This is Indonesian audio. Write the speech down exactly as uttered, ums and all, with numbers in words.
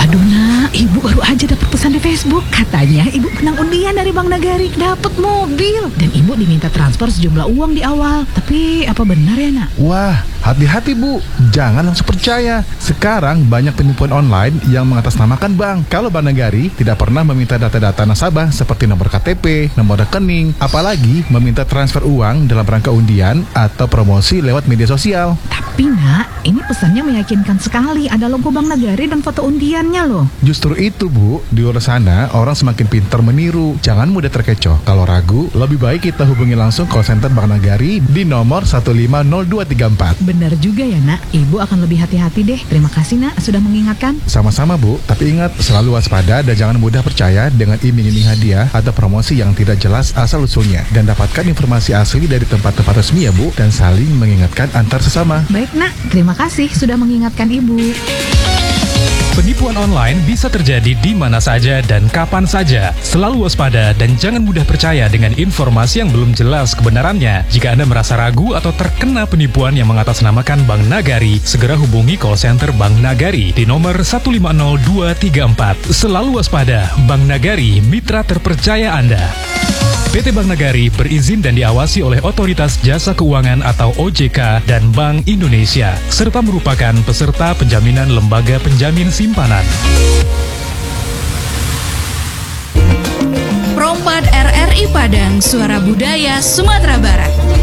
Aduh nak, ibu baru aja dapat pesan di Facebook. Katanya ibu menang undian dari Bank Nagari, dapat mobil. Dan ibu diminta transfer sejumlah uang di awal. Tapi apa benar ya nak? Wah, hati-hati Bu, jangan langsung percaya. Sekarang banyak penipuan online yang mengatasnamakan bank. Kalau Bank Nagari tidak pernah meminta data-data nasabah seperti nomor K T P, nomor rekening, apalagi meminta transfer uang dalam rangka undian atau promosi lewat media sosial. Tapi nak, ini pesannya meyakinkan sekali. Ada logo Bank Nagari dan foto undiannya loh. Justru itu Bu, di luar sana orang semakin pintar meniru. Jangan mudah terkecoh. Kalau ragu, lebih baik kita hubungi langsung call center Bank Nagari di nomor satu lima nol dua tiga empat. Benar juga ya nak, ibu akan lebih hati-hati deh. Terima kasih nak, sudah mengingatkan. Sama-sama Bu, tapi ingat selalu waspada dan jangan mudah percaya dengan iming-iming hadiah atau promosi yang tidak jelas asal-usulnya. Dan dapatkan informasi asli dari tempat-tempat resmi ya Bu, dan saling mengingatkan antar sesama. Baik nak, terima kasih sudah mengingatkan ibu. Penipuan online bisa terjadi di mana saja dan kapan saja. Selalu waspada dan jangan mudah percaya dengan informasi yang belum jelas kebenarannya. Jika Anda merasa ragu atau terkena penipuan yang mengatasnamakan Bank Nagari, segera hubungi call center Bank Nagari di nomor satu lima nol dua tiga empat. Selalu waspada, Bank Nagari, mitra terpercaya Anda. P T Bank Nagari berizin dan diawasi oleh Otoritas Jasa Keuangan atau O J K dan Bank Indonesia, serta merupakan peserta penjaminan lembaga penjamin simpanan. Prompat R R I Padang, Suara Budaya Sumatera Barat.